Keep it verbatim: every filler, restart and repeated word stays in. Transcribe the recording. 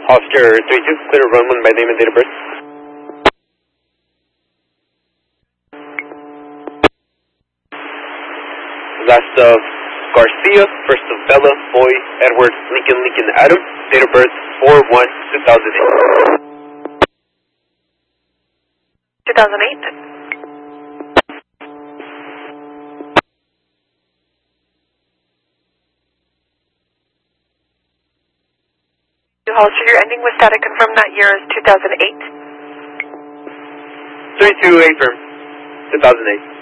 Oscar three two, clear runway by name and date of birth. Last of Garcia, first of Bella, Boy, Edward, Lincoln, Lincoln, Adam, date of birth four one two thousand eight. two thousand eight. Holster, you're ending with static. Confirm that year is two thousand eight. three two eight firm, two thousand eight.